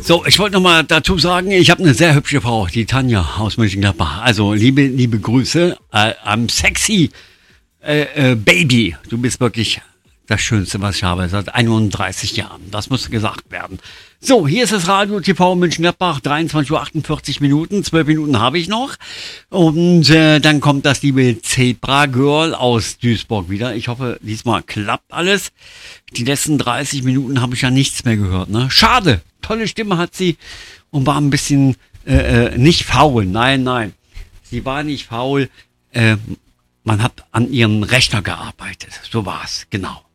So, ich wollte noch mal dazu sagen, ich habe eine sehr hübsche Frau, die Tanja aus Mönchengladbach. Also liebe Grüße, I'm sexy Baby. Du bist wirklich das Schönste, was ich habe, seit 31 Jahren. Das muss gesagt werden. So, hier ist das Radio TV Mönchengladbach, 23:48 Uhr, 12 Minuten habe ich noch. Und dann kommt das liebe Zebra Girl aus Duisburg wieder. Ich hoffe, diesmal klappt alles. Die letzten 30 Minuten habe ich ja nichts mehr gehört. Ne? Schade, tolle Stimme hat sie und war ein bisschen nicht faul. Nein, sie war nicht faul. Man hat an ihrem Rechner gearbeitet. So war es, genau.